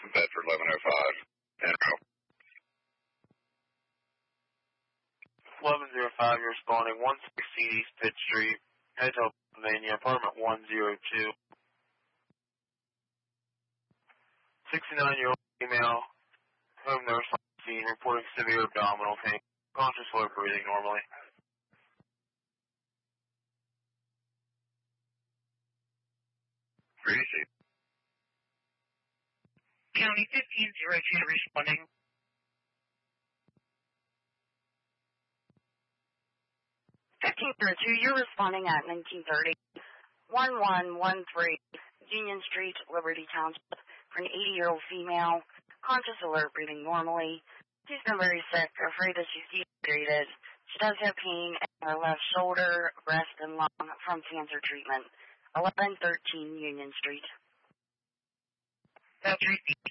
from Bedford 1105. And 1105, you're responding 160 East Pitt Street, Hotel Pennsylvania, apartment 102. 69-year-old female, home nurse on scene, reporting severe abdominal pain, conscious low breathing normally. Where is she? County 1502 responding. 1502, you're responding at 1930. 1113 Union Street, Liberty Township, for an 80-year-old female, conscious, alert, breathing normally. She's been very sick, afraid that she's dehydrated. She does have pain in her left shoulder, breast, and lung from cancer treatment. 1113 Union Street. That's repeat.